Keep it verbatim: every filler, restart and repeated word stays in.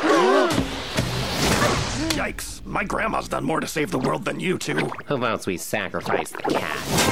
Yikes, my grandma's done more to save the world than you two. Who votes we sacrifice the cat?